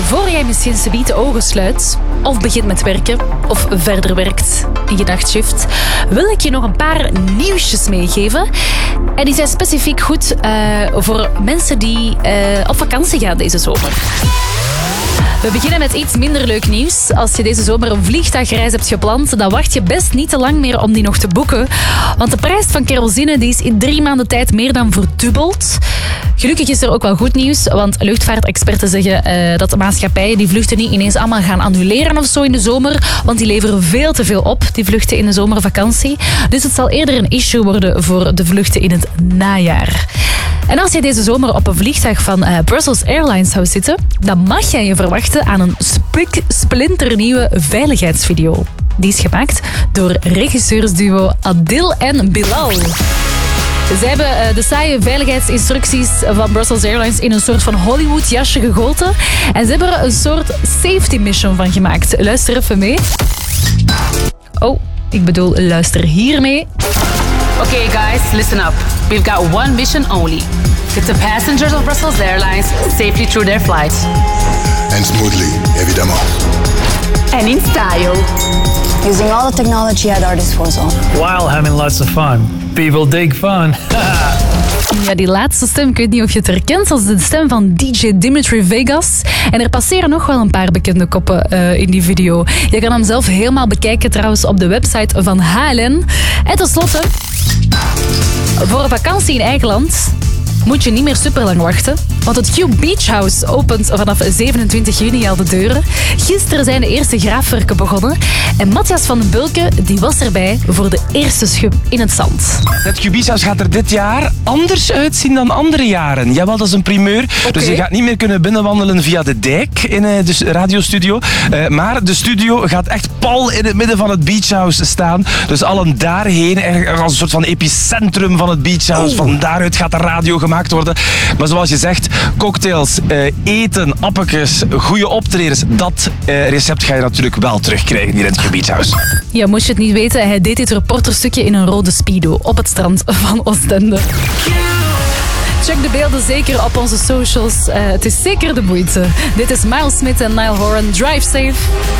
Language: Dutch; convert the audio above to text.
Voor jij misschien subiet de ogen sluit, of begint met werken, of verder werkt in je nachtshift, wil ik je nog een paar nieuwsjes meegeven. En die zijn specifiek goed voor mensen die op vakantie gaan deze zomer. We beginnen met iets minder leuk nieuws. Als je deze zomer een vliegtuigreis hebt gepland, dan wacht je best niet te lang meer om die nog te boeken. Want de prijs van kerosine die is in 3 maanden tijd meer dan verdubbeld. Gelukkig is er ook wel goed nieuws, want luchtvaartexperten zeggen dat de maatschappijen die vluchten niet ineens allemaal gaan annuleren of zo in de zomer, want die leveren veel te veel op, die vluchten in de zomervakantie. Dus het zal eerder een issue worden voor de vluchten in het najaar. En als je deze zomer op een vliegtuig van Brussels Airlines zou zitten, dan mag jij je verwachten aan een splinternieuwe veiligheidsvideo. Die is gemaakt door regisseursduo Adil en Bilal. Zij hebben de saaie veiligheidsinstructies van Brussels Airlines in een soort van Hollywood jasje gegoten. En ze hebben er een soort safety mission van gemaakt. Luister even mee. Oh, ik bedoel, luister hier mee. Okay, guys, listen up. We've got one mission only. Get the passengers of Brussels Airlines safely through their flight. And smoothly, évidemment. And in style. Using all the technology at our disposal. While having lots of fun. People dig fun. Ja, die laatste stem, ik weet niet of je het herkent, als de stem van DJ Dimitri Vegas. En er passeren nog wel een paar bekende koppen in die video. Je kan hem zelf helemaal bekijken trouwens op de website van HLN. En tenslotte, voor een vakantie in eigen land moet je niet meer super lang wachten. Want het Q Beach House opent vanaf 27 juni al de deuren. Gisteren zijn de eerste graafwerken begonnen. En Matthias van den Bulke die was erbij voor de eerste schub in het zand. Het Q Beach House gaat er dit jaar anders uitzien dan andere jaren. Jawel, dat is een primeur. Okay. Dus je gaat niet meer kunnen binnenwandelen via de dijk in de radiostudio. Maar de studio gaat echt pal in het midden van het Beach House staan. Dus allen daarheen, eigenlijk als een soort van epicentrum van het Beach House. Van daaruit gaat de radio gemaakt worden. Maar zoals je zegt, cocktails, eten, appetjes, goede optredens. Dat recept ga je natuurlijk wel terugkrijgen hier in het Beach House. Ja, moest je het niet weten, hij deed dit reporterstukje in een rode speedo op het strand van Oostende. Check de beelden zeker op onze socials. Het is zeker de moeite. Dit is Miles Smith en Niall Horan. Drive safe.